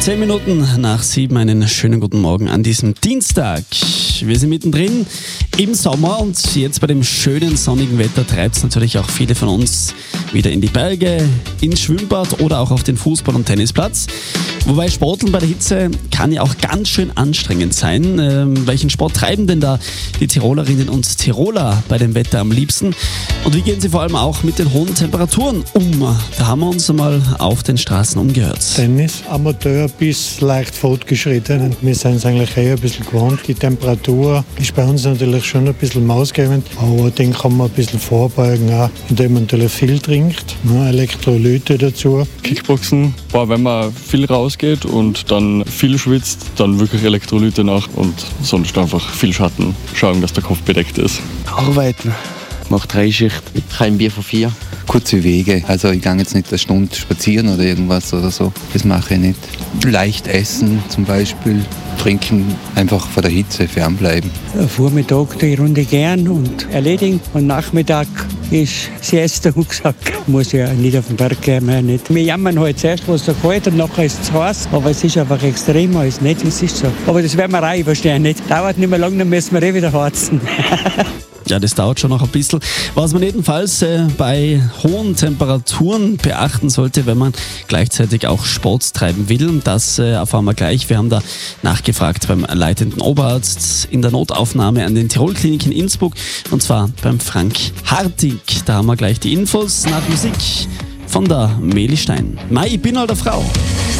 10 Minuten nach 7, einen schönen guten Morgen an diesem Dienstag. Wir sind mittendrin im Sommer und jetzt bei dem schönen sonnigen Wetter treibt es natürlich auch viele von uns wieder in die Berge, ins Schwimmbad oder auch auf den Fußball- und Tennisplatz. Wobei Sporteln bei der Hitze kann ja auch ganz schön anstrengend sein. Welchen Sport treiben denn da die Tirolerinnen und Tiroler bei dem Wetter am liebsten? Und wie gehen sie vor allem auch mit den hohen Temperaturen um? Da haben wir uns einmal auf den Straßen umgehört. Tennis, Amateur bis leicht fortgeschritten. Wir sind es eigentlich eher ein bisschen gewohnt. Die Temperatur ist bei uns natürlich schon ein bisschen maßgebend, aber den kann man ein bisschen vorbeugen, auch indem man natürlich viel trinkt, Elektrolyte dazu. Kickboxen, wenn man viel rausgeht und dann viel schwitzt, dann wirklich Elektrolyte nach und sonst einfach viel Schatten. Schauen, dass der Kopf bedeckt ist. Arbeiten. Mache 3 Schicht. Kein Bier von 4. Kurze Wege, also ich gehe jetzt nicht eine Stunde spazieren oder irgendwas oder so, das mache ich nicht. Leicht essen zum Beispiel, trinken, einfach vor der Hitze fernbleiben. Vormittag die Runde gern und erledigen und Nachmittag ist Siesta gesagt. Muss ja nicht auf den Berg gehen, mehr nicht. Wir jammern halt zuerst, was da kalt und nachher ist es heiß, aber es ist einfach extrem heiß, nicht? Es ist so. Aber das werden wir auch verstehen, nicht? Dauert nicht mehr lange, dann müssen wir wieder heizen. Ja, das dauert schon noch ein bisschen. Was man jedenfalls bei hohen Temperaturen beachten sollte, wenn man gleichzeitig auch Sport treiben will, das erfahren wir gleich. Wir haben da nachgefragt beim leitenden Oberarzt in der Notaufnahme an den Tirol-Klinik in Innsbruck, und zwar beim Frank Hartig. Da haben wir gleich die Infos nach Musik von der Meli Stein. Mai, ich bin halt eine Frau.